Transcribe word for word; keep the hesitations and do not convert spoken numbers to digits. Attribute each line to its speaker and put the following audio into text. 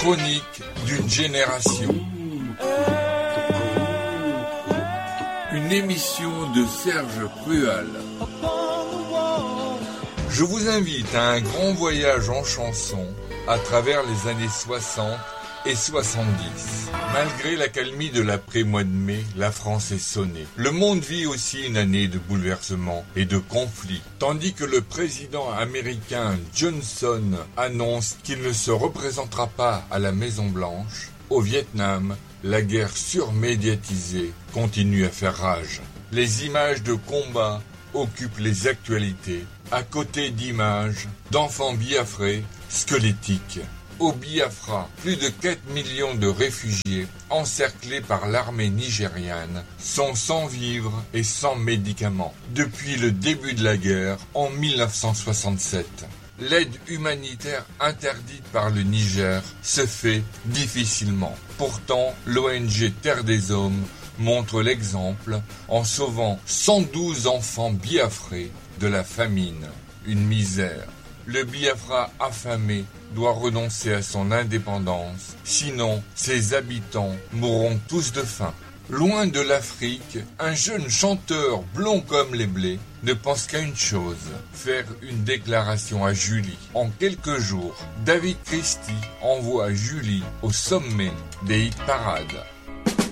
Speaker 1: Chronique d'une génération. Une émission de Serge Crual. Je vous invite à un grand voyage en chanson à travers les années soixante et soixante-dix. Malgré l'accalmie de l'après-mois de mai, la France est sonnée. Le monde vit aussi une année de bouleversements et de conflits, tandis que le président américain Johnson annonce qu'il ne se représentera pas à la Maison-Blanche. Au Vietnam, la guerre surmédiatisée continue à faire rage. Les images de combat occupent les actualités, à côté d'images d'enfants biafrés squelettiques. Au Biafra, plus de quatre millions de réfugiés, encerclés par l'armée nigériane, sont sans vivres et sans médicaments depuis le début de la guerre en mille neuf cent soixante-sept. L'aide humanitaire interdite par le Niger se fait difficilement. Pourtant, l'O N G Terre des Hommes montre l'exemple en sauvant cent douze enfants biafrais de la famine, une misère. Le Biafra affamé doit renoncer à son indépendance, sinon ses habitants mourront tous de faim. Loin de l'Afrique, un jeune chanteur blond comme les blés ne pense qu'à une chose, faire une déclaration à Julie. En quelques jours, David Christie envoie Julie au sommet des hit parades.